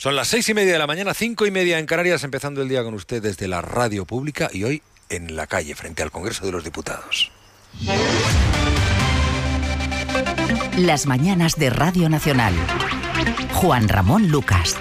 Son las 6:30 de la mañana, 5:30 en Canarias, empezando el día con usted desde la radio pública y hoy en la calle, frente al Congreso de los Diputados. Las mañanas de Radio Nacional. Juan Ramón Lucas.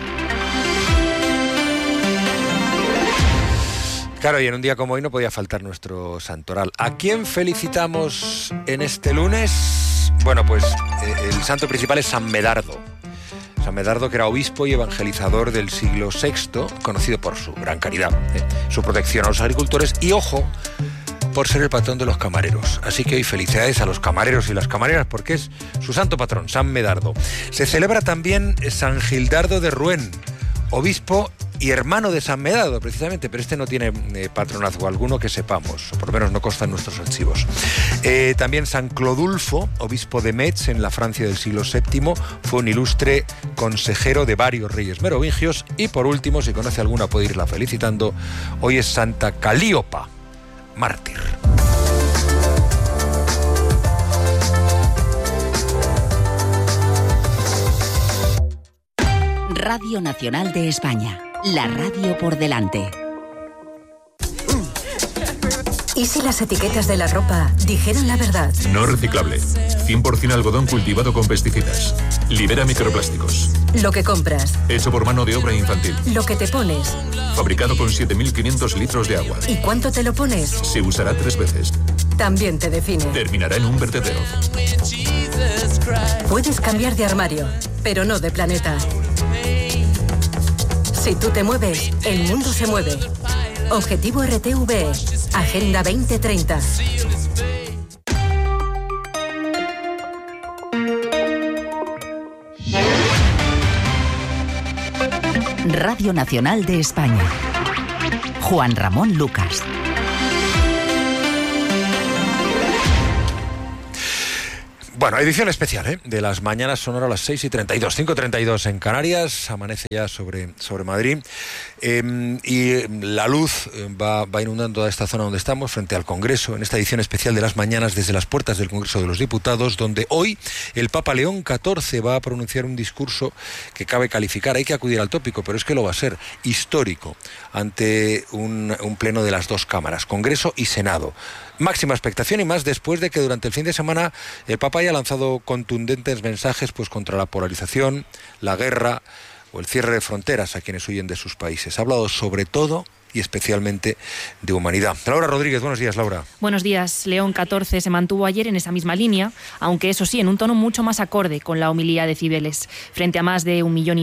Claro, y en un día como hoy no podía faltar nuestro santoral. ¿A quién felicitamos en este lunes? Bueno, pues el santo principal es San Medardo. San Medardo, que era obispo y evangelizador del siglo VI, conocido por su gran caridad, su protección a los agricultores y, ojo, por ser el patrón de los camareros. Así que hoy felicidades a los camareros y las camareras, porque es su santo patrón, San Medardo. Se celebra también San Gildardo de Rouen, obispo y hermano de San Medardo, precisamente, pero este no tiene patronazgo alguno que sepamos, o por lo menos no consta en nuestros archivos. También San Clodulfo, obispo de Metz en la Francia del siglo VII, fue un ilustre consejero de varios reyes merovingios. Y por último, si conoce alguna puede irla felicitando, hoy es Santa Calíopa, mártir. Radio Nacional de España. La radio por delante. ¿Y si las etiquetas de la ropa dijeran la verdad? No reciclable. 100% algodón cultivado con pesticidas. Libera microplásticos. Lo que compras. Hecho por mano de obra infantil. Lo que te pones. Fabricado con 7.500 litros de agua. ¿Y cuánto te lo pones? Se usará 3 veces. También te define. Terminará en un vertedero. Puedes cambiar de armario, pero no de planeta. Si tú te mueves, el mundo se mueve. Objetivo RTVE. Agenda 2030. Radio Nacional de España. Juan Ramón Lucas. Bueno, edición especial de las mañanas sonora a las 6:32, 5:32 en Canarias, amanece ya sobre Madrid, y la luz va inundando toda esta zona donde estamos, frente al Congreso, en esta edición especial de las mañanas desde las puertas del Congreso de los Diputados, donde hoy el Papa León XIV va a pronunciar un discurso que cabe calificar, hay que acudir al tópico, pero es que lo va a ser histórico, ante un pleno de las dos cámaras, Congreso y Senado. Máxima expectación, y más después de que durante el fin de semana el Papa haya lanzado contundentes mensajes contra la polarización, la guerra o el cierre de fronteras a quienes huyen de sus países. Ha hablado sobre todo y especialmente de humanidad. Laura Rodríguez, buenos días, Laura. Buenos días. León XIV se mantuvo ayer en esa misma línea, aunque eso sí, en un tono mucho más acorde con la homilía de Cibeles. Frente a más de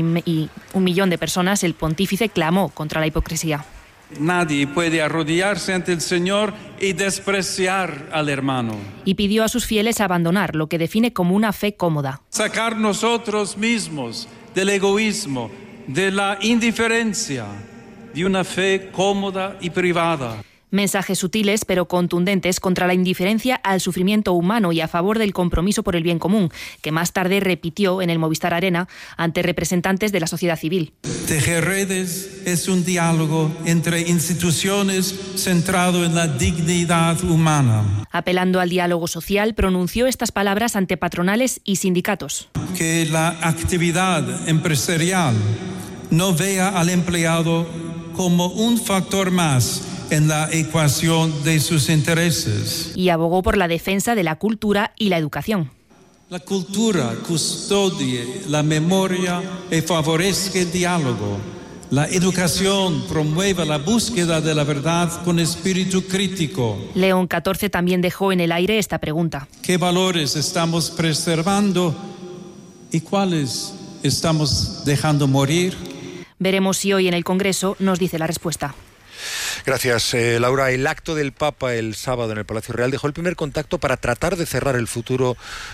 1 millón de personas, el pontífice clamó contra la hipocresía. Nadie puede arrodillarse ante el Señor y despreciar al hermano. Y pidió a sus fieles abandonar lo que define como una fe cómoda. Sacar nosotros mismos del egoísmo, de la indiferencia, de una fe cómoda y privada. Mensajes sutiles pero contundentes contra la indiferencia al sufrimiento humano y a favor del compromiso por el bien común, que más tarde repitió en el Movistar Arena ante representantes de la sociedad civil. Tejer redes es un diálogo entre instituciones centrado en la dignidad humana. Apelando al diálogo social, pronunció estas palabras ante patronales y sindicatos. Que la actividad empresarial no vea al empleado como un factor más en la ecuación de sus intereses. Y abogó por la defensa de la cultura y la educación. La cultura custodie la memoria y favorezca el diálogo. La educación promueve la búsqueda de la verdad con espíritu crítico. León XIV también dejó en el aire esta pregunta. ¿Qué valores estamos preservando y cuáles estamos dejando morir? Veremos si hoy en el Congreso nos dice la respuesta. Gracias, Laura. El acto del Papa el sábado en el Palacio Real dejó el primer contacto para tratar de cerrar el futuro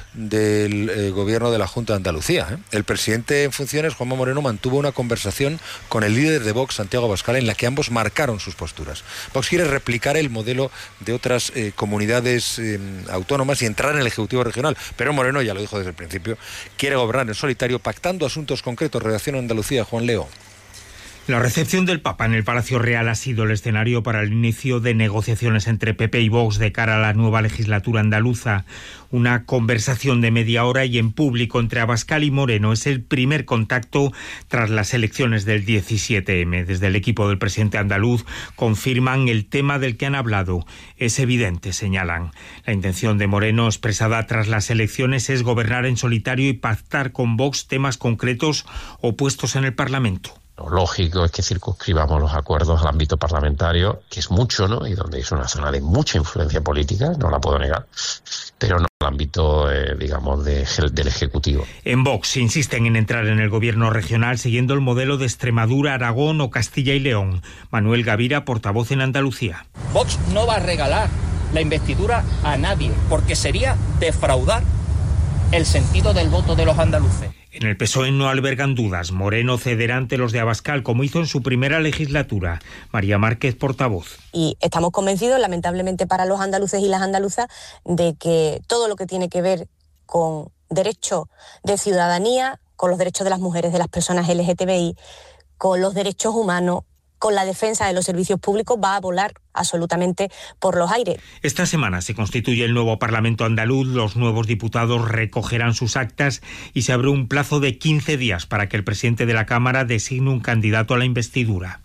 del gobierno de la Junta de Andalucía. El presidente en funciones, Juanma Moreno, mantuvo una conversación con el líder de Vox, Santiago Abascal, en la que ambos marcaron sus posturas. Vox quiere replicar el modelo de otras comunidades autónomas y entrar en el Ejecutivo regional, pero Moreno, ya lo dijo desde el principio, quiere gobernar en solitario, pactando asuntos concretos. Redacción Andalucía, Juan Leo. La recepción del Papa en el Palacio Real ha sido el escenario para el inicio de negociaciones entre PP y Vox de cara a la nueva legislatura andaluza. Una conversación de media hora y en público entre Abascal y Moreno es el primer contacto tras las elecciones del 17M. Desde el equipo del presidente andaluz confirman el tema del que han hablado. Es evidente, señalan. La intención de Moreno expresada tras las elecciones es gobernar en solitario y pactar con Vox temas concretos o puestos en el Parlamento. Lo lógico es que circunscribamos los acuerdos al ámbito parlamentario, que es mucho, ¿no? Y donde es una zona de mucha influencia política, no la puedo negar, pero no al ámbito, digamos, del Ejecutivo. En Vox insisten en entrar en el gobierno regional siguiendo el modelo de Extremadura, Aragón o Castilla y León. Manuel Gavira, portavoz en Andalucía. Vox no va a regalar la investidura a nadie, porque sería defraudar el sentido del voto de los andaluces. En el PSOE no albergan dudas. Moreno cederá ante los de Abascal, como hizo en su primera legislatura. María Márquez, portavoz. Y estamos convencidos, lamentablemente para los andaluces y las andaluzas, de que todo lo que tiene que ver con derecho de ciudadanía, con los derechos de las mujeres, de las personas LGTBI, con los derechos humanos, con la defensa de los servicios públicos, va a volar absolutamente por los aires. Esta semana se constituye el nuevo Parlamento andaluz, los nuevos diputados recogerán sus actas y se abre un plazo de 15 días para que el presidente de la Cámara designe un candidato a la investidura.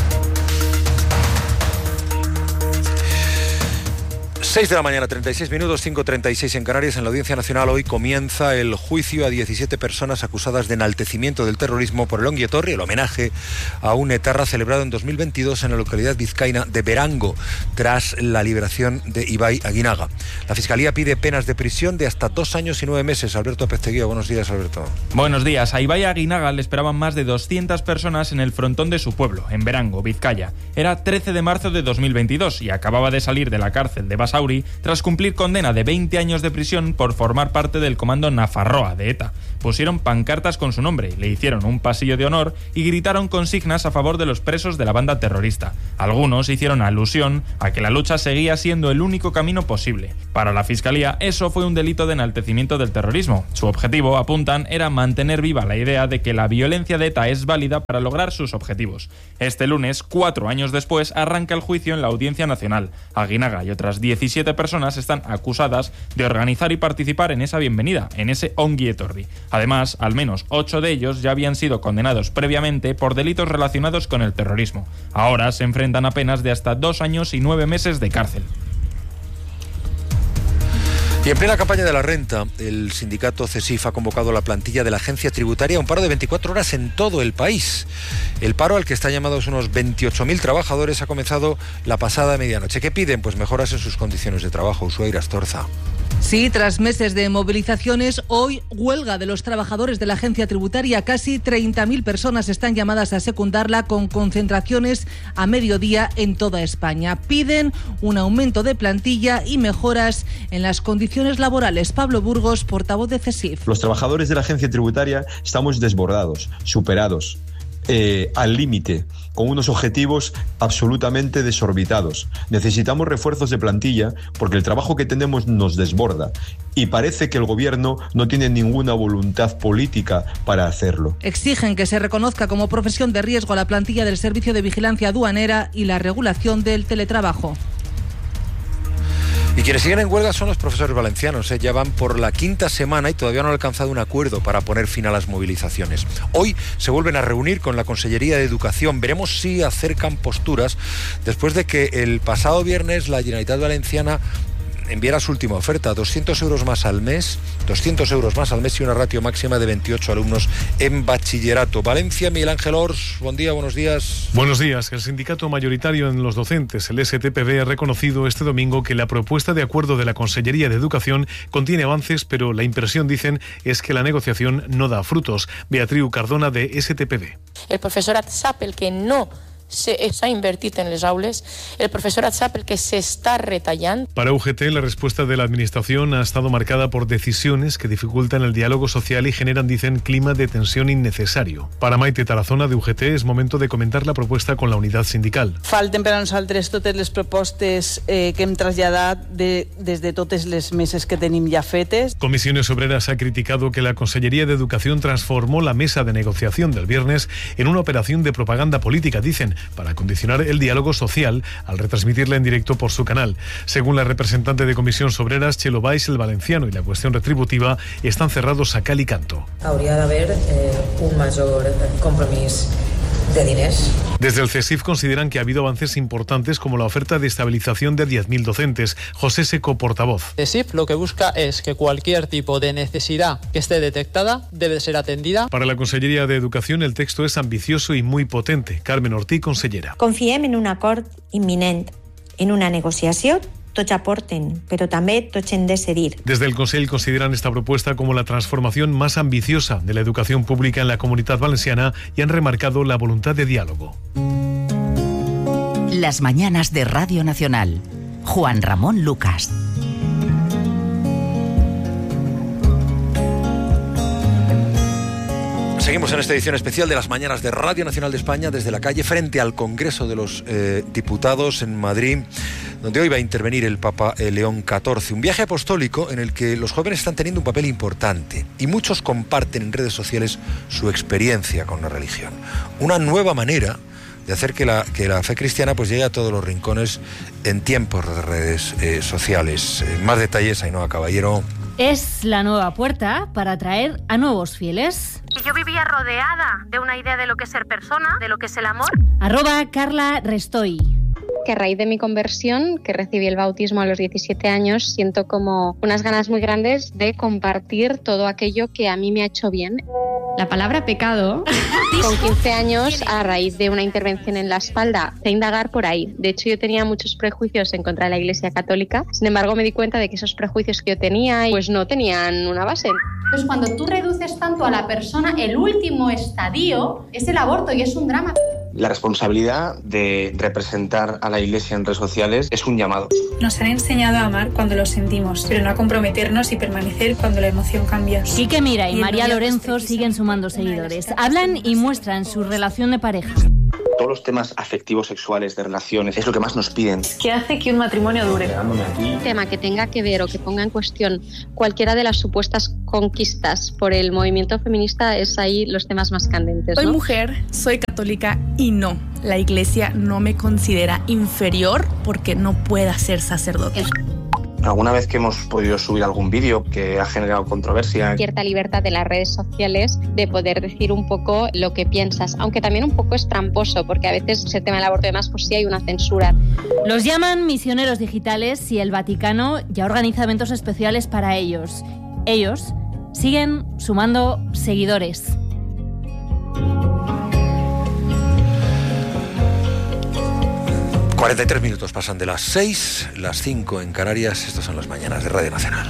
6 de la mañana, 36 minutos, 5:36 en Canarias. En la Audiencia Nacional hoy comienza el juicio a 17 personas acusadas de enaltecimiento del terrorismo por el Ongi Etorri, el homenaje a un etarra celebrado en 2022 en la localidad vizcaína de Berango, tras la liberación de Ibai Aguinaga. La Fiscalía pide penas de prisión de hasta 2 años y 9 meses. Alberto Pesteguía, buenos días, Alberto. Buenos días. A Ibai Aguinaga le esperaban más de 200 personas en el frontón de su pueblo, en Berango, Vizcaya. Era 13 de marzo de 2022 y acababa de salir de la cárcel de Basauri tras cumplir condena de 20 años de prisión por formar parte del comando Nafarroa de ETA. Pusieron pancartas con su nombre, le hicieron un pasillo de honor y gritaron consignas a favor de los presos de la banda terrorista. Algunos hicieron alusión a que la lucha seguía siendo el único camino posible. Para la Fiscalía, eso fue un delito de enaltecimiento del terrorismo. Su objetivo, apuntan, era mantener viva la idea de que la violencia de ETA es válida para lograr sus objetivos. Este lunes, 4 años después, arranca el juicio en la Audiencia Nacional. Aguinaga y otras 17 personas están acusadas de organizar y participar en esa bienvenida, en ese Ongi Etorri. Además, al menos 8 de ellos ya habían sido condenados previamente por delitos relacionados con el terrorismo. Ahora se enfrentan a penas de hasta 2 años y 9 meses de cárcel. Y en plena campaña de la renta, el sindicato CESIF ha convocado a la plantilla de la agencia tributaria a un paro de 24 horas en todo el país. El paro, al que están llamados unos 28.000 trabajadores, ha comenzado la pasada medianoche. ¿Qué piden? Pues mejoras en sus condiciones de trabajo. Ushuaira Astorza. Sí, tras meses de movilizaciones, hoy huelga de los trabajadores de la agencia tributaria. Casi 30.000 personas están llamadas a secundarla, con concentraciones a mediodía en toda España. Piden un aumento de plantilla y mejoras en las condiciones laborales. Pablo Burgos, portavoz de CESIF. Los trabajadores de la agencia tributaria estamos desbordados, superados, al límite, con unos objetivos absolutamente desorbitados. Necesitamos refuerzos de plantilla porque el trabajo que tenemos nos desborda y parece que el gobierno no tiene ninguna voluntad política para hacerlo. Exigen que se reconozca como profesión de riesgo a la plantilla del Servicio de Vigilancia Aduanera y la regulación del teletrabajo. Y quienes siguen en huelga son los profesores valencianos. Ya van por la 5ª semana y todavía no han alcanzado un acuerdo para poner fin a las movilizaciones. Hoy se vuelven a reunir con la Consellería de Educación. Veremos si acercan posturas después de que el pasado viernes la Generalitat Valenciana enviara su última oferta, 200 euros más al mes y una ratio máxima de 28 alumnos en bachillerato. Valencia, Miguel Ángel Ors, buen día, buenos días. Buenos días. El sindicato mayoritario en los docentes, el STPB, ha reconocido este domingo que la propuesta de acuerdo de la Consellería de Educación contiene avances, pero la impresión, dicen, es que la negociación no da frutos. Beatriu Cardona, de STPB. El profesorat sap el que no s'ha invertit en les aules, el professorat sap el que s'està retallant. Para UGT, la respuesta de la Administración ha estado marcada por decisiones que dificultan el diálogo social y generan, dicen, clima de tensión innecesario. Para Maite Tarazona, de UGT, es momento de comentar la propuesta con la unidad sindical. Falten per a nosaltres totes les propostes que hem traslladat des de totes les meses que tenim ja fetes. Comisiones Obreras ha criticado que la Consellería de Educación transformó la mesa de negociación del viernes en una operación de propaganda política, dicen, para condicionar el diálogo social al retransmitirla en directo por su canal. Según la representante de Comisiones Obreras, Txelo Baix, el valenciano y la cuestión retributiva están cerrados a cal y canto. Hauria d'haver un major compromís de diners. Desde el CESIF consideran que ha habido avances importantes como la oferta de estabilización de 10.000 docentes. José Seco, portavoz. CESIF lo que busca es que cualquier tipo de necesidad que esté detectada debe ser atendida. Para la Consellería de Educación el texto es ambicioso y muy potente. Carmen Ortí, consellera. Confiem en un acord imminent, en una negociació. Tots aporten, però també tots hem de cedir. Desde el Consell consideran esta propuesta como la transformación más ambiciosa de la educación pública en la Comunitat Valenciana y han remarcado la voluntad de diálogo. Las mañanas de Radio Nacional. Juan Ramón Lucas. Seguimos en esta edición especial de las mañanas de Radio Nacional de España desde la calle frente al Congreso de los Diputados en Madrid, donde hoy va a intervenir el Papa León XIV. Un viaje apostólico en el que los jóvenes están teniendo un papel importante y muchos comparten en redes sociales su experiencia con la religión. Una nueva manera de hacer que la fe cristiana pues llegue a todos los rincones en tiempos de redes sociales. Más detalles, Ainhoa Caballero. Es la nueva puerta para atraer a nuevos fieles. Y yo vivía rodeada de una idea de lo que es ser persona, de lo que es el amor. @Carla Restoy. Que a raíz de mi conversión, que recibí el bautismo a los 17 años, siento como unas ganas muy grandes de compartir todo aquello que a mí me ha hecho bien. La palabra pecado. Con 15 años, a raíz de una intervención en la espalda, de indagar por ahí. De hecho, yo tenía muchos prejuicios en contra de la Iglesia Católica. Sin embargo, me di cuenta de que esos prejuicios que yo tenía, pues no tenían una base. Pues cuando tú reduces tanto a la persona, el último estadio es el aborto y es un drama. La responsabilidad de representar a la Iglesia en redes sociales es un llamado. Nos han enseñado a amar cuando lo sentimos, pero no a comprometernos y permanecer cuando la emoción cambia. Quique Mira y María Lorenzo siguen sumando seguidores. Hablan y muestran su relación de pareja. Todos los temas afectivos, sexuales, de relaciones, es lo que más nos piden. ¿Qué hace que un matrimonio dure? Un tema que tenga que ver o que ponga en cuestión cualquiera de las supuestas conquistas por el movimiento feminista es ahí los temas más candentes, ¿no? Soy mujer, soy católica y no, la Iglesia no me considera inferior porque no pueda ser sacerdote. Alguna vez que hemos podido subir algún vídeo que ha generado controversia. Cierta libertad de las redes sociales de poder decir un poco lo que piensas, aunque también un poco es tramposo, porque a veces ese tema del aborto y demás, pues sí hay una censura. Los llaman misioneros digitales y el Vaticano ya organiza eventos especiales para ellos. Ellos siguen sumando seguidores. ...43 minutos pasan de las 6, las 5 en Canarias. Estas son las mañanas de Radio Nacional.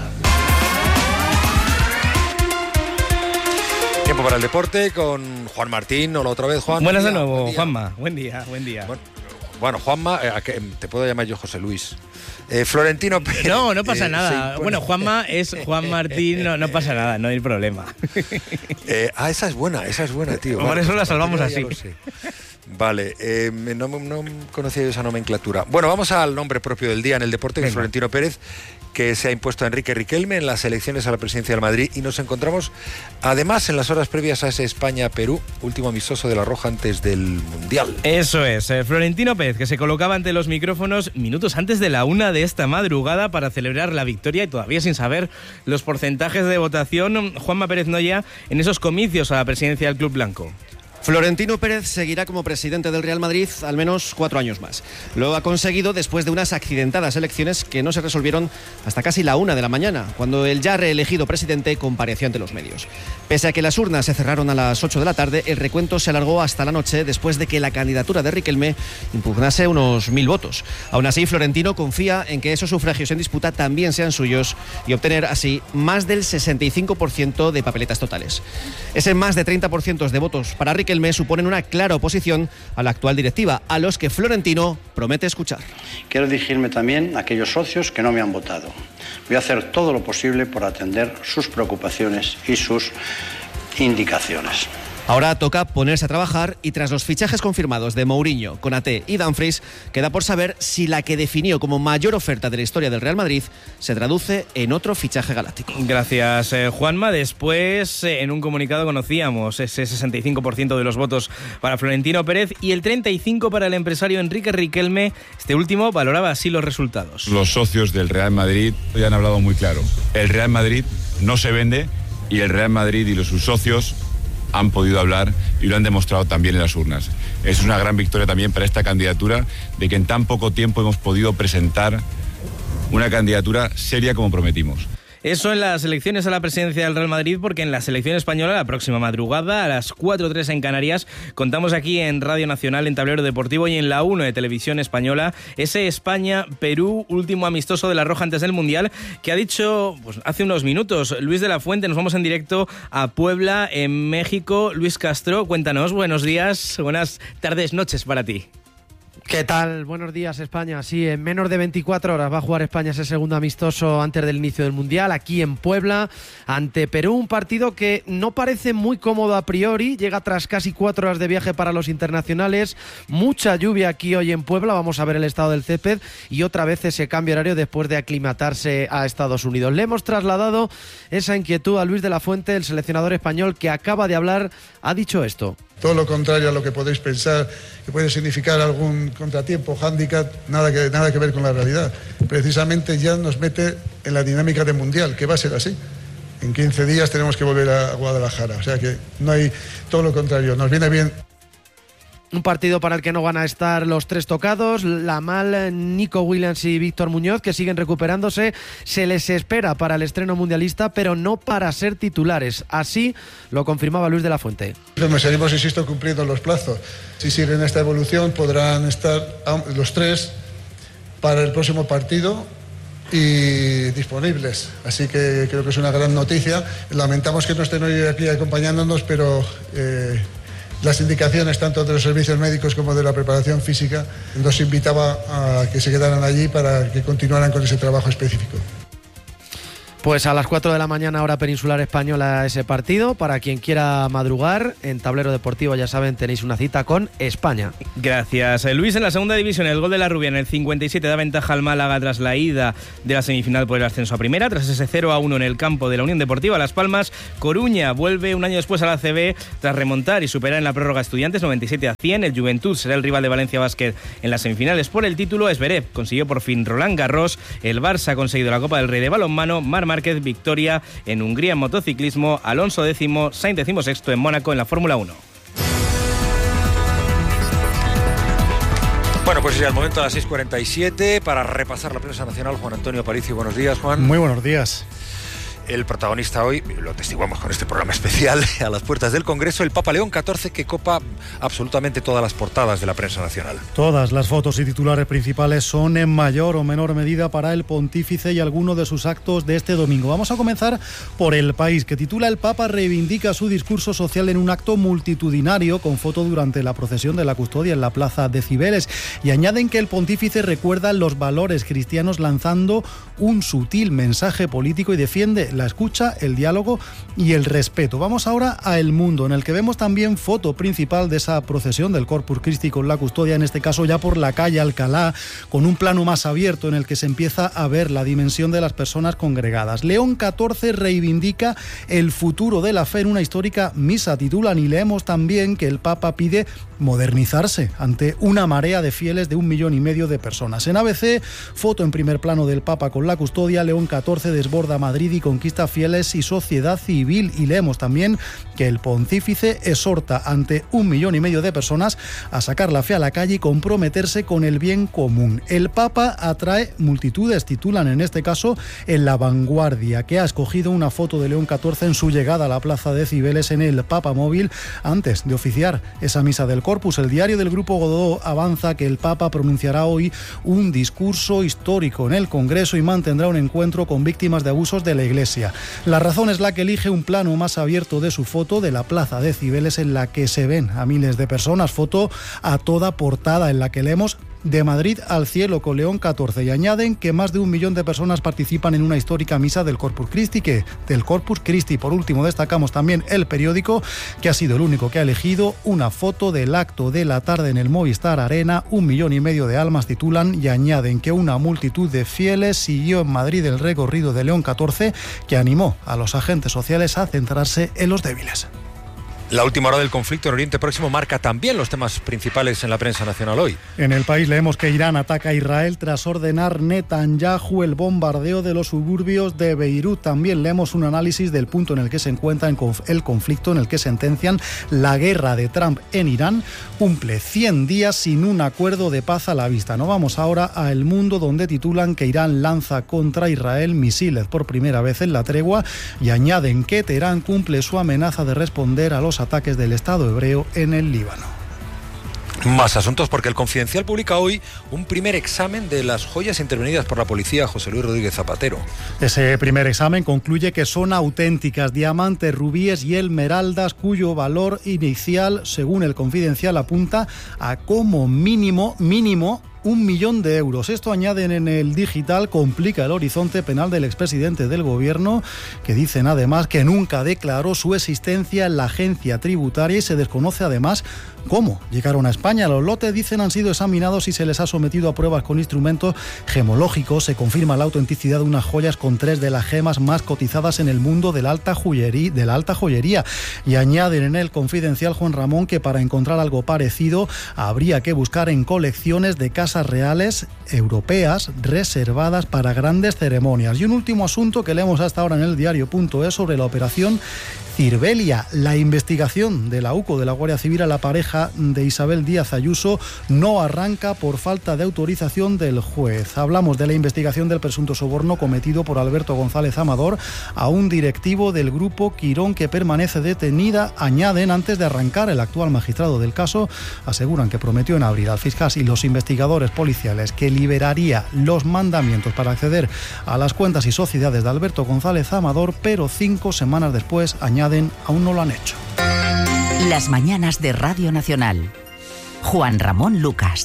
Tiempo para el deporte con Juan Martín. Hola otra vez, Juan. Buenas de nuevo, Juanma. Buen día. Bueno, Juanma, te puedo llamar yo José Luis. Florentino Pérez. No pasa nada. Bueno, Juanma es Juan Martín, no pasa nada, no hay problema. Esa es buena, tío. Por eso la salvamos así. Vale, no conocía yo esa nomenclatura. Bueno, vamos al nombre propio del día en el deporte, que es Florentino Pérez, que se ha impuesto a Enrique Riquelme en las elecciones a la presidencia del Madrid, y nos encontramos además en las horas previas a ese España-Perú, último amistoso de la Roja antes del Mundial. Eso es, Florentino Pérez, que se colocaba ante los micrófonos minutos antes de la 1 de esta madrugada para celebrar la victoria, y todavía sin saber los porcentajes de votación, Juanma Pérez Noya, en esos comicios a la presidencia del Club Blanco. Florentino Pérez seguirá como presidente del Real Madrid al menos 4 años más. Lo ha conseguido después de unas accidentadas elecciones que no se resolvieron hasta casi la 1 de la mañana, cuando el ya reelegido presidente compareció ante los medios. Pese a que las urnas se cerraron a las 8 de la tarde, el recuento se alargó hasta la noche después de que la candidatura de Riquelme impugnase unos 1.000 votos. Aún así, Florentino confía en que esos sufragios en disputa también sean suyos y obtener así más del 65% de papeletas totales. Ese más de 30% de votos para Riquelme Riquelme suponen una clara oposición a la actual directiva, a los que Florentino promete escuchar. Quiero dirigirme también a aquellos socios que no me han votado. Voy a hacer todo lo posible por atender sus preocupaciones y sus indicaciones. Ahora toca ponerse a trabajar y tras los fichajes confirmados de Mourinho, Konaté y Dumfries, queda por saber si la que definió como mayor oferta de la historia del Real Madrid se traduce en otro fichaje galáctico. Gracias, Juanma. Después, en un comunicado conocíamos ese 65% de los votos para Florentino Pérez y el 35% para el empresario Enrique Riquelme. Este último valoraba así los resultados. Los socios del Real Madrid ya han hablado muy claro. El Real Madrid no se vende y el Real Madrid y sus socios han podido hablar y lo han demostrado también en las urnas. Es una gran victoria también para esta candidatura, de que en tan poco tiempo hemos podido presentar una candidatura seria como prometimos. Eso en las elecciones a la presidencia del Real Madrid, porque en la selección española, la próxima madrugada, a las 4:03 en Canarias, contamos aquí en Radio Nacional, en Tablero Deportivo y en la 1 de Televisión Española, ese España-Perú, último amistoso de la Roja antes del Mundial, que ha dicho hace unos minutos Luis de la Fuente. Nos vamos en directo a Puebla, en México. Luis Castro, cuéntanos, buenos días, buenas tardes, noches para ti. ¿Qué tal? Buenos días, España. Sí, en menos de 24 horas va a jugar España ese segundo amistoso antes del inicio del Mundial, aquí en Puebla, ante Perú. Un partido que no parece muy cómodo a priori, llega tras casi 4 horas de viaje para los internacionales. Mucha lluvia aquí hoy en Puebla, vamos a ver el estado del césped y otra vez ese cambio horario después de aclimatarse a Estados Unidos. Le hemos trasladado esa inquietud a Luis de la Fuente, el seleccionador español que acaba de hablar, ha dicho esto. Todo lo contrario a lo que podéis pensar, que puede significar algún contratiempo, hándicap, nada que ver con la realidad. Precisamente ya nos mete en la dinámica de Mundial, que va a ser así. En 15 días tenemos que volver a Guadalajara. O sea que no hay, todo lo contrario, nos viene bien. Un partido para el que no van a estar los tres tocados, Lamal, Nico Williams y Víctor Muñoz, que siguen recuperándose. Se les espera para el estreno mundialista, pero no para ser titulares. Así lo confirmaba Luis de la Fuente. Seguimos, insisto, cumpliendo los plazos. Si siguen esta evolución, podrán estar los tres para el próximo partido y disponibles. Así que creo que es una gran noticia. Lamentamos que no estén hoy aquí acompañándonos, pero las indicaciones tanto de los servicios médicos como de la preparación física nos invitaba a que se quedaran allí para que continuaran con ese trabajo específico. Pues a las 4 de la mañana, hora peninsular española, ese partido. Para quien quiera madrugar, en Tablero Deportivo, ya saben, tenéis una cita con España. Gracias, Luis. En la segunda división, el gol de la Rubia en el 57 da ventaja al Málaga tras la ida de la semifinal por el ascenso a primera. Tras ese 0-1 en el campo de la Unión Deportiva Las Palmas, Coruña vuelve un año después a la ACB tras remontar y superar en la prórroga Estudiantes 97-100. El Juventud será el rival de Valencia Basket en las semifinales por el título. Esberev consiguió por fin Roland Garros. El Barça ha conseguido la Copa del Rey de balonmano. Márquez victoria en Hungría en motociclismo, Alonso décimo, Sainz 16º en Mónaco en la Fórmula 1. Bueno, pues ya el momento a las 6:47 para repasar la prensa nacional. Juan Antonio Aparicio, buenos días, Juan. Muy buenos días. El protagonista hoy, lo testiguamos con este programa especial, a las puertas del Congreso, el Papa León XIV, que copa absolutamente todas las portadas de la prensa nacional. Todas las fotos y titulares principales son en mayor o menor medida para el pontífice y algunos de sus actos de este domingo. Vamos a comenzar por El País, que titula: El Papa reivindica su discurso social en un acto multitudinario con foto durante la procesión de la custodia en la plaza de Cibeles, y añaden que el pontífice recuerda los valores cristianos lanzando un sutil mensaje político y defiende la escucha, el diálogo y el respeto. Vamos ahora a El Mundo, en el que vemos también foto principal de esa procesión del Corpus Christi con la custodia, en este caso ya por la calle Alcalá, con un plano más abierto en el que se empieza a ver la dimensión de las personas congregadas. León XIV reivindica el futuro de la fe en una histórica misa, titulan, y leemos también que el Papa pide modernizarse ante una marea de fieles de 1,5 millones de personas. En ABC, foto en primer plano del Papa con la custodia. León XIV desborda Madrid y conquista fieles y sociedad civil, y leemos también que el pontífice exhorta ante 1,5 millones de personas a sacar la fe a la calle y comprometerse con el bien común. El Papa atrae multitudes, titulan en este caso en La Vanguardia, que ha escogido una foto de León XIV en su llegada a la plaza de Cibeles en el Papa Móvil antes de oficiar esa misa del Corpus. El diario del Grupo Godó avanza que el Papa pronunciará hoy un discurso histórico en el Congreso y mantendrá un encuentro con víctimas de abusos de la Iglesia. Persia. La razón es la que elige un plano más abierto de su foto de la plaza de Cibeles, en la que se ven a miles de personas, foto a toda portada en la que leemos "De Madrid al cielo con León XIV", y añaden que más de 1 millón de personas participan en una histórica misa del Corpus Christi. Por último, destacamos también El Periódico, que ha sido el único que ha elegido una foto del acto de la tarde en el Movistar Arena. 1,5 millones de almas, titulan, y añaden que una multitud de fieles siguió en Madrid el recorrido de León XIV, que animó a los agentes sociales a centrarse en los débiles. La última hora del conflicto en Oriente Próximo marca también los temas principales en la prensa nacional hoy. En El País leemos que Irán ataca a Israel tras ordenar Netanyahu el bombardeo de los suburbios de Beirut. También leemos un análisis del punto en el que se encuentra el conflicto, en el que sentencian la guerra de Trump en Irán cumple 100 días sin un acuerdo de paz a la vista. Nos vamos ahora a El Mundo, donde titulan que Irán lanza contra Israel misiles por primera vez en la tregua, y añaden que Teherán cumple su amenaza de responder a los ataques del Estado hebreo en el Líbano. Más asuntos, porque El Confidencial publica hoy un primer examen de las joyas intervenidas por la policía José Luis Rodríguez Zapatero. Ese primer examen concluye que son auténticas diamantes, rubíes y esmeraldas, cuyo valor inicial, según El Confidencial, apunta a como mínimo 1 millón de euros. Esto, añaden en El Digital, complica el horizonte penal del expresidente del gobierno, que dicen además que nunca declaró su existencia en la agencia tributaria, y se desconoce además cómo llegaron a España. Los lotes, dicen, han sido examinados y se les ha sometido a pruebas con instrumentos gemológicos. Se confirma la autenticidad de unas joyas con 3 de las gemas más cotizadas en el mundo de la alta joyería. Y añaden en El Confidencial, Juan Ramón, que para encontrar algo parecido habría que buscar en colecciones de casas reales europeas reservadas para grandes ceremonias. Y un último asunto que leemos hasta ahora en el diario.es sobre la operación Cirbelia. La investigación de la UCO, de la Guardia Civil, a la pareja de Isabel Díaz Ayuso no arranca por falta de autorización del juez. Hablamos de la investigación del presunto soborno cometido por Alberto González Amador a un directivo del grupo Quirón, que permanece detenida. Añaden, antes de arrancar, el actual magistrado del caso aseguran que prometió en abril al fiscal y los investigadores policiales que liberaría los mandamientos para acceder a las cuentas y sociedades de Alberto González Amador, pero 5 semanas después, añaden, aún no lo han hecho. Las mañanas de Radio Nacional. Juan Ramón Lucas.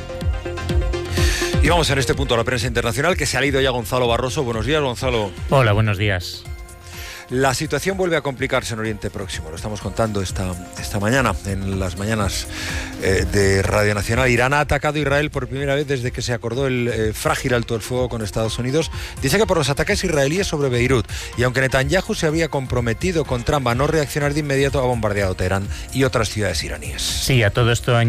Y vamos en este punto a la prensa internacional, que se ha ido ya Gonzalo Barroso. Buenos días, Gonzalo. Hola, buenos días. La situación vuelve a complicarse en Oriente Próximo. Lo estamos contando esta mañana, en las mañanas de Radio Nacional. Irán ha atacado a Israel por primera vez desde que se acordó el frágil alto el fuego con Estados Unidos. Dice que por los ataques israelíes sobre Beirut. Y aunque Netanyahu se había comprometido con Trump a no reaccionar de inmediato, ha bombardeado Teherán y otras ciudades iraníes. Sí, a todo esto